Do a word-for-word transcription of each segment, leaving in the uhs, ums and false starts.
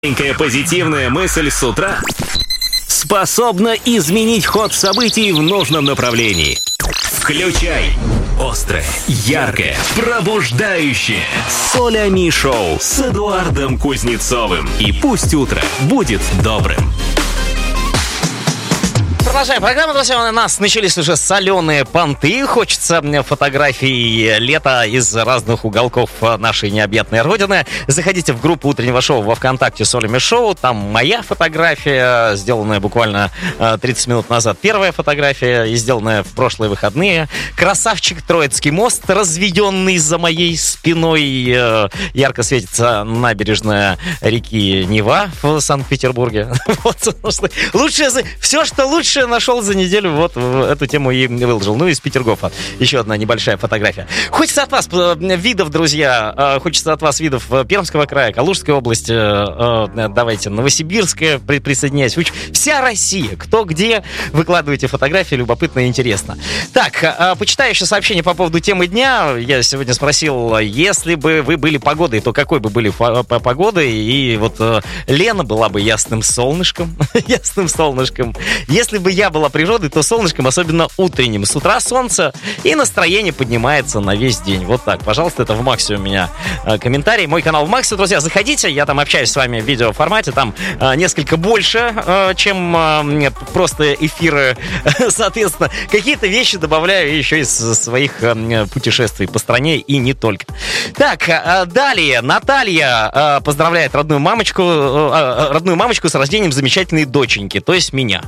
Маленькая позитивная мысль с утра способна изменить ход событий в нужном направлении. Включай острое, яркое, пробуждающее Солями шоу с Эдуардом Кузнецовым. И пусть утро будет добрым. Продолжаем программу, друзья. У нас начались уже соленые понты. Хочется фотографий лета из разных уголков нашей необъятной родины. Заходите в группу утреннего шоу во ВКонтакте Солями шоу. Там моя фотография, сделанная буквально тридцать минут назад. Первая фотография, и сделанная в прошлые выходные. Красавчик Троицкий мост, разведенный за моей спиной. Ярко светится набережная реки Нева в Санкт-Петербурге. Вот, лучшее, все, что лучше нашел за неделю, вот эту тему и выложил. Ну, из Петергофа еще одна небольшая фотография. Хочется от вас видов, друзья, хочется от вас видов Пермского края, Калужской области, давайте, Новосибирская, присоединяйтесь. Вся Россия, кто где, выкладывайте фотографии, любопытно и интересно. Так, почитаю еще сообщение по поводу темы дня. Я сегодня спросил, если бы вы были погодой, то какой бы были погодой? И вот Лена была бы ясным солнышком, ясным солнышком. Если бы я была природой, то солнышком, особенно утренним. С утра солнце, и настроение поднимается на весь день. Вот так, пожалуйста, это в Максе у меня э, комментарий. Мой канал в Максе, друзья, заходите, я там общаюсь с вами в видеоформате, там э, несколько больше, э, чем э, просто эфиры. Соответственно, какие-то вещи добавляю еще из своих э, путешествий по стране и не только. Так, э, далее, Наталья э, поздравляет родную мамочку, э, родную мамочку с рождением замечательной доченьки, то есть меня.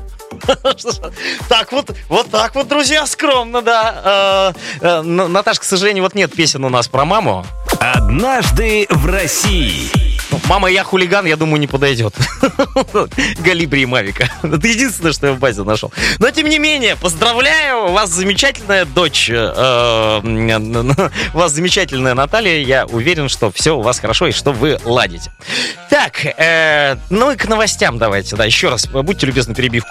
Так вот, вот так вот, друзья, скромно, да. Наташа, к сожалению, вот нет песен у нас про маму. Однажды в России. Мама, я хулиган, я думаю, не подойдет. Галибри и Мавика. Это единственное, что я в базе нашел. Но, тем не менее, поздравляю, у вас замечательная дочь. У вас замечательная Наталья. Я уверен, что все у вас хорошо и что вы ладите. Так, ну и к новостям давайте. Да, еще раз, будьте любезны, перебивку.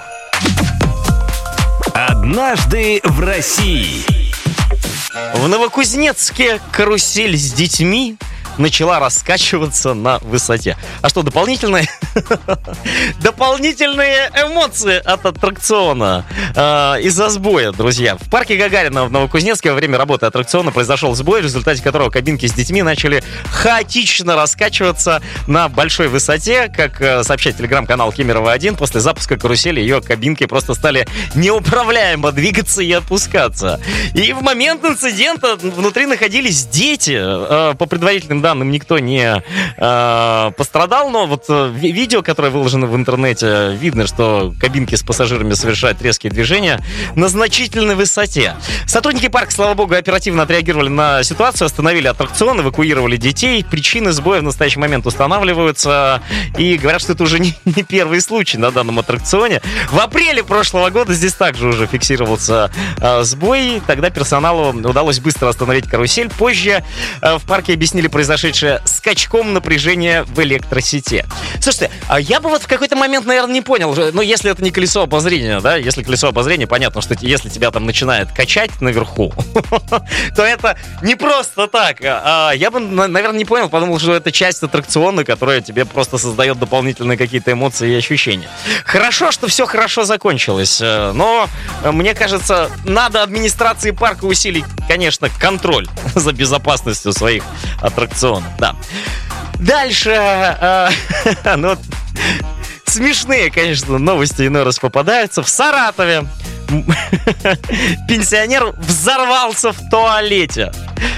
Однажды в России. В Новокузнецке карусель с детьми начала раскачиваться на высоте. А что, дополнительные? Дополнительные эмоции от аттракциона э, из-за сбоя, друзья. В парке Гагарина в Новокузнецке во время работы аттракциона произошел сбой, в результате которого кабинки с детьми начали хаотично раскачиваться на большой высоте. Как э, сообщает телеграм-канал Кемерово один, после запуска карусели ее кабинки просто стали неуправляемо двигаться и опускаться. И в момент инцидента внутри находились дети. Э, по предварительным данным, никто не э, пострадал, но вот э, видео, которое выложено в интернете, видно, что кабинки с пассажирами совершают резкие движения на значительной высоте. Сотрудники парка, слава богу, оперативно отреагировали на ситуацию, остановили аттракцион, эвакуировали детей. Причины сбоя в настоящий момент устанавливаются, и говорят, что это уже не, не первый случай на данном аттракционе. В апреле прошлого года здесь также уже фиксировался э, сбой, тогда персоналу удалось быстро остановить карусель. Позже э, в парке объяснили произошедшее скачком напряжения в электросети. Слушайте, а я бы вот в какой-то момент, наверное, не понял, ну, если это не колесо обозрения, да, если колесо обозрения, понятно, что если тебя там начинает качать наверху, то это не просто так. Я бы, наверное, не понял, подумал, что это часть аттракциона, которая тебе просто создает дополнительные какие-то эмоции и ощущения. Хорошо, что все хорошо закончилось, но, мне кажется, надо администрации парка усилить, конечно, контроль за безопасностью своих аттракционов. Да. Дальше, э, ну, смешные, конечно, новости иной раз попадаются. В Саратове пенсионер взорвался в туалете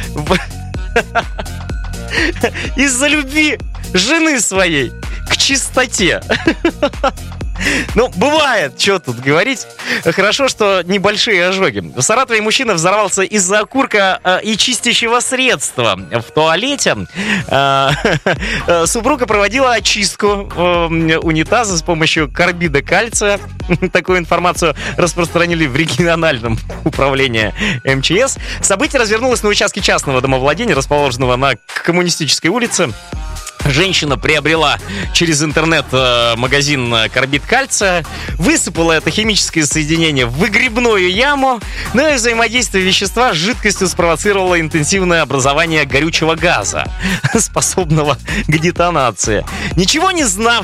из-за любви жены своей к чистоте. Ну, бывает, что тут говорить. Хорошо, что небольшие ожоги. В Саратове мужчина взорвался из-за окурка э, и чистящего средства в туалете. Э, э, супруга проводила очистку э, унитаза с помощью карбида кальция. Такую информацию распространили в региональном управлении эм че эс. Событие развернулось на участке частного домовладения, расположенного на Коммунистической улице. Женщина приобрела через интернет э, магазин карбид кальция, высыпала это химическое соединение в выгребную яму, но и взаимодействие вещества с жидкостью спровоцировало интенсивное образование горючего газа, способного к детонации. Ничего не знавший